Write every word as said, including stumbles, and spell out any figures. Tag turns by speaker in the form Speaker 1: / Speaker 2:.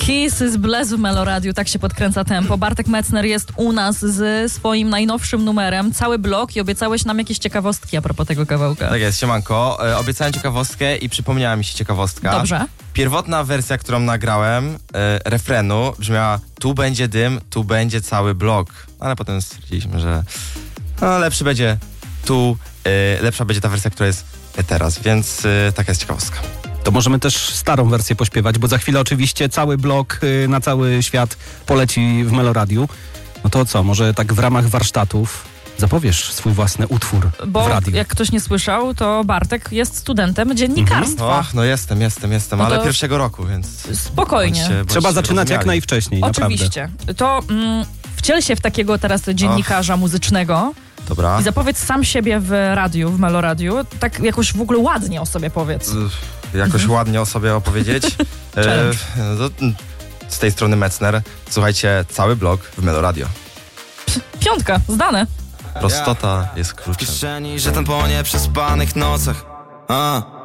Speaker 1: Kiss z Bless w Meloradiu, tak się podkręca tempo. Bartek Metzner jest u nas z swoim najnowszym numerem, cały blok, i obiecałeś nam jakieś ciekawostki a propos tego kawałka.
Speaker 2: Tak jest, siemanko. E, obiecałem ciekawostkę i przypomniała mi się ciekawostka.
Speaker 1: Dobrze.
Speaker 2: Pierwotna wersja, którą nagrałem, e, refrenu, brzmiała: tu będzie dym, tu będzie cały blok. Ale potem stwierdziliśmy, że no, lepszy będzie tu, e, lepsza będzie ta wersja, która jest teraz, więc e, taka jest ciekawostka.
Speaker 3: To możemy też starą wersję pośpiewać, bo za chwilę oczywiście cały blok y, na cały świat poleci w Meloradiu. No to co, może tak w ramach warsztatów zapowiesz swój własny utwór
Speaker 1: Bo
Speaker 3: w radiu?
Speaker 1: jak ktoś nie słyszał, to Bartek jest studentem dziennikarstwa.
Speaker 2: Och, no jestem, jestem, jestem,
Speaker 1: No
Speaker 2: ale
Speaker 1: to
Speaker 2: pierwszego roku, więc...
Speaker 1: Spokojnie.
Speaker 2: bądźcie-
Speaker 3: Trzeba
Speaker 2: bądźcie
Speaker 3: zaczynać jak
Speaker 2: rozumiali.
Speaker 3: najwcześniej, naprawdę.
Speaker 1: Oczywiście. To mm, wciel się w takiego teraz dziennikarza muzycznego
Speaker 2: Dobra.
Speaker 1: i zapowiedz sam siebie w radiu, w Meloradiu. Tak jakoś w ogóle ładnie o sobie powiedz.
Speaker 2: Uff, Jakoś ładnie o sobie opowiedzieć. e,
Speaker 1: Challenge.
Speaker 2: no, z tej strony Metzner. Słuchajcie, cały blok w Meloradio.
Speaker 1: Piątka, zdane.
Speaker 2: Prostota jest
Speaker 4: W
Speaker 2: kluczem.
Speaker 4: kieszeni, że ten po nieprzespanych nocach. A,